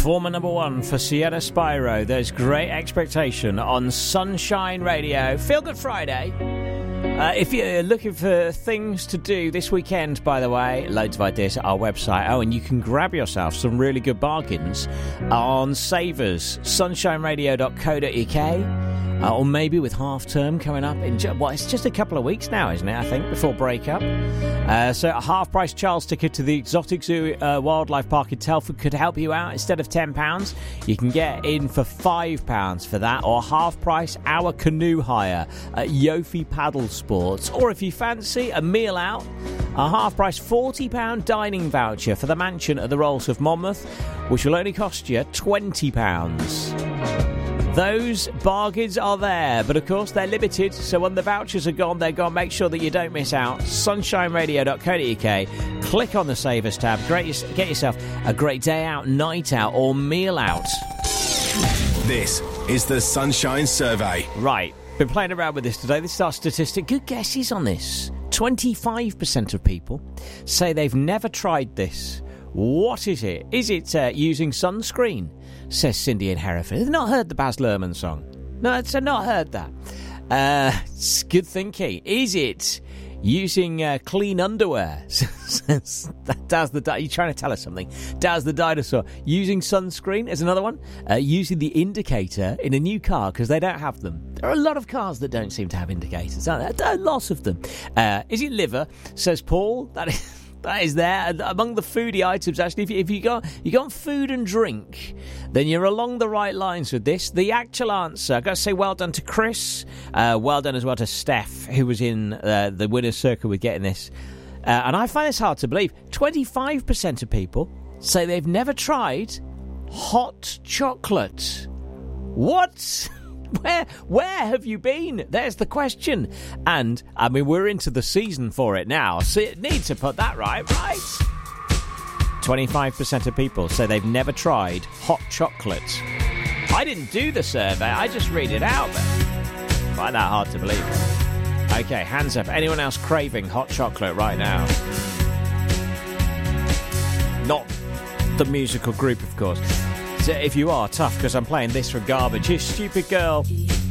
Performer number 1 for Sienna Spyro. There's Great Expectation on Sunshine Radio. Feel Good Friday. If you're looking for things to do this weekend, by the way, loads of ideas at our website. Oh, and you can grab yourself some really good bargains on Savers, sunshineradio.co.uk. Or maybe with half term coming up in it's just a couple of weeks now, isn't it? I think before break up. So a half price Charles ticket to the Exotic Zoo Wildlife Park in Telford could help you out. Instead of £10, you can get in for £5 for that, or half price hour canoe hire at Yofi Paddle Sports. Or if you fancy a meal out, a half price £40 dining voucher for the mansion at the Rolls of Monmouth, which will only cost you £20. Those bargains are there, but of course they're limited, so when the vouchers are gone, they're gone. Make sure that you don't miss out. sunshineradio.co.uk, click on the Savers tab, get yourself a great day out, night out or meal out. This is the Sunshine Survey. Right, been playing around with this today. This is our statistic. Good guesses on this. 25% of people say they've never tried this. What is it? Is it using sunscreen? Says Cindy in Hereford. Have not heard the Baz Luhrmann song? No, I've not heard that. It's good thinking. Is it using clean underwear? Daz the you're trying to tell us something. Daz the dinosaur. Using sunscreen is another one. Using the indicator in a new car because they don't have them. There are a lot of cars that don't seem to have indicators, aren't there? Lots of them. Is it liver? Says Paul. That is there. Among the foodie items, actually, if you go on food and drink, then you're along the right lines with this. The actual answer, I've got to say well done to Chris. Well done as well to Steph, who was in the winner's circle with getting this. And I find this hard to believe. 25% of people say they've never tried hot chocolate. What? Where have you been? There's the question. And, I mean, we're into the season for it now, so you need to put that right. 25% of people say they've never tried hot chocolate. I didn't do the survey, I just read it out, but I find that hard to believe. Okay, hands up. Anyone else craving hot chocolate right now? Not the musical group, of course. So if you are, tough, because I'm playing this from Garbage. You stupid girl.